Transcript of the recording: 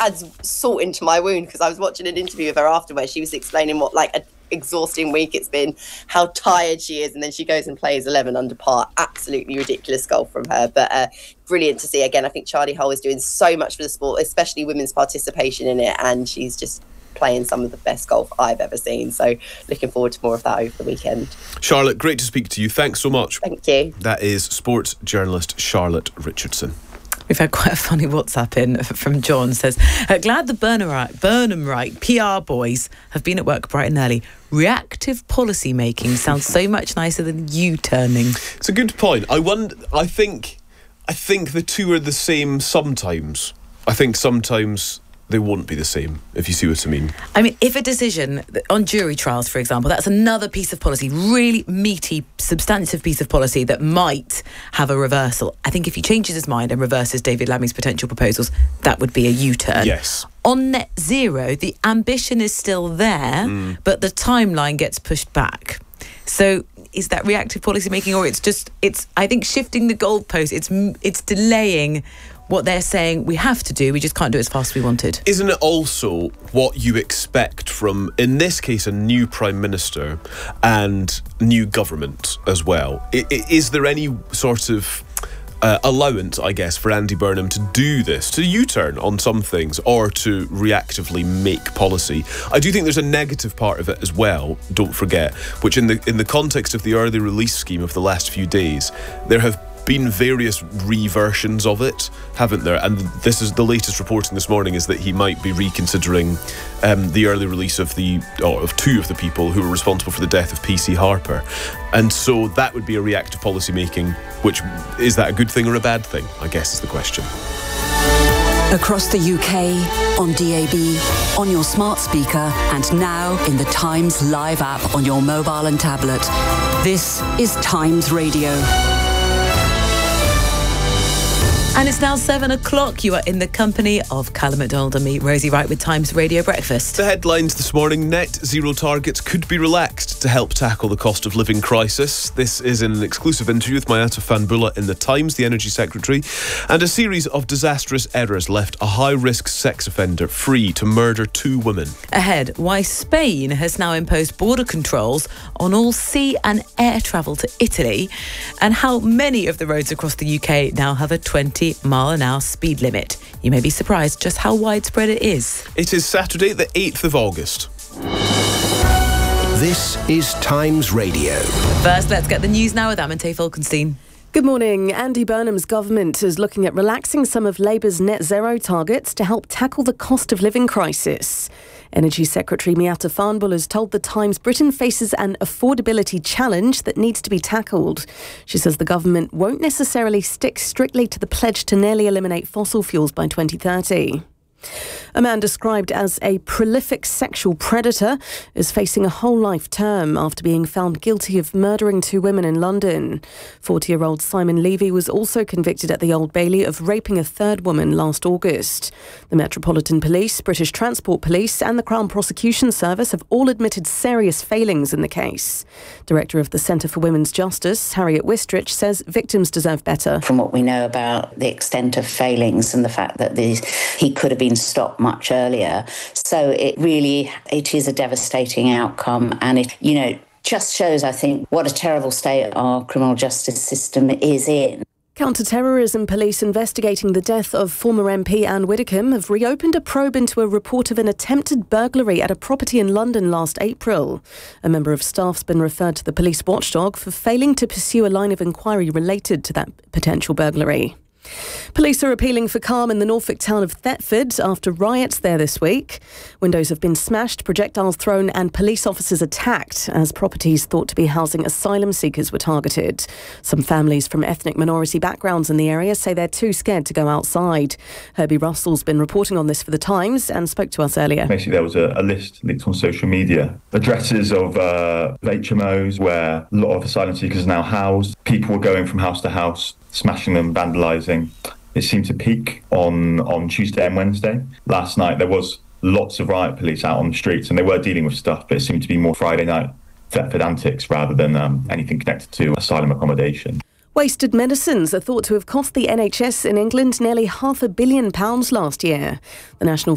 adds salt into my wound, because I was watching an interview of her after where she was explaining what an exhausting week it's been, how tired she is, and then she goes and plays 11 under par. Absolutely ridiculous golf from her, but brilliant to see. Again, I think Charlie Hull is doing so much for the sport, especially women's participation in it, and she's just playing some of the best golf I've ever seen. So looking forward to more of that over the weekend. Charlotte, great to speak to you. Thanks so much. Thank you. That is sports journalist Charlotte Richardson. We've had quite a funny WhatsApp in from John. Says, glad the Burnham Right PR boys have been at work bright and early. Reactive policy making sounds so much nicer than U-turning. It's a good point. I think the two are the same sometimes. I think sometimes they won't be the same, if you see what I mean. I mean, if a decision on jury trials, for example, that's another piece of policy, really meaty, substantive piece of policy that might have a reversal. I think if he changes his mind and reverses David Lammy's potential proposals, that would be a U-turn. Yes. On net zero, the ambition is still there, but the timeline gets pushed back. So is that reactive policy making, or it's I think shifting the goalpost, it's delaying what they're saying we have to do, we just can't do it as fast as we wanted. Isn't it also what you expect from, in this case, a new Prime Minister and new government as well? Is there any sort of allowance, I guess, for Andy Burnham to do this, to U-turn on some things, or to reactively make policy? I do think there's a negative part of it as well, don't forget, which in the context of the early release scheme of the last few days, there have been various reversions of it, haven't there? And this is the latest reporting this morning, is that he might be reconsidering the early release of two of the people who were responsible for the death of PC Harper. And so that would be a reactive policy making, which, is that a good thing or a bad thing, I guess is the question. Across the UK, on DAB, on your smart speaker, and now in the Times Live app on your mobile and tablet. This is Times Radio. And it's now 7 o'clock. You are in the company of Callum McDonald and me, Rosie Wright, with Times Radio Breakfast. The headlines this morning: net zero targets could be relaxed to help tackle the cost of living crisis. This is in an exclusive interview with Mayata Fanbullah in The Times, the Energy Secretary. And a series of disastrous errors left a high-risk sex offender free to murder 2 women. Ahead, why Spain has now imposed border controls on all sea and air travel to Italy, and how many of the roads across the UK now have a 20-mile-an-hour speed limit. You may be surprised just how widespread it is. It is Saturday, the 8th of August. This is Times Radio. First, let's get the news now with Amante Falkenstein. Good morning. Andy Burnham's government is looking at relaxing some of Labour's net zero targets to help tackle the cost of living crisis. Energy Secretary Mayata Fanbullah has told The Times Britain faces an affordability challenge that needs to be tackled. She says the government won't necessarily stick strictly to the pledge to nearly eliminate fossil fuels by 2030. A man described as a prolific sexual predator is facing a whole life term after being found guilty of murdering 2 women in London. 40-year-old Simon Levy was also convicted at the Old Bailey of raping a 3rd woman last August. The Metropolitan Police, British Transport Police and the Crown Prosecution Service have all admitted serious failings in the case. Director of the Centre for Women's Justice, Harriet Wistrich, says victims deserve better. From what we know about the extent of failings and the fact that he could have been stopped much earlier. So it is a devastating outcome, and it just shows, I think, what a terrible state our criminal justice system is in. Counter-terrorism police investigating the death of former MP Anne Widdecombe have reopened a probe into a report of an attempted burglary at a property in London last April. A member of staff's been referred to the police watchdog for failing to pursue a line of inquiry related to that potential burglary. Police are appealing for calm in the Norfolk town of Thetford after riots there this week. Windows have been smashed, projectiles thrown and police officers attacked as properties thought to be housing asylum seekers were targeted. Some families from ethnic minority backgrounds in the area say they're too scared to go outside. Herbie Russell's been reporting on this for The Times and spoke to us earlier. Basically, there was a list linked on social media, addresses of HMOs where a lot of asylum seekers are now housed. People were going from house to house, smashing them, vandalising. It seemed to peak on Tuesday and Wednesday. Last night there was lots of riot police out on the streets and they were dealing with stuff, but it seemed to be more Friday night Thetford antics rather than anything connected to asylum accommodation. Wasted medicines are thought to have cost the NHS in England nearly £500 million last year. The National